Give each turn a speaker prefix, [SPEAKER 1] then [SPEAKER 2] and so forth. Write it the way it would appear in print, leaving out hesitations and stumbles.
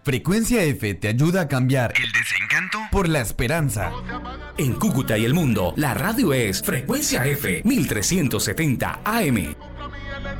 [SPEAKER 1] Frecuencia F te ayuda a cambiar el desencanto por la esperanza.
[SPEAKER 2] En Cúcuta y el mundo, la radio es Frecuencia F 1370 AM.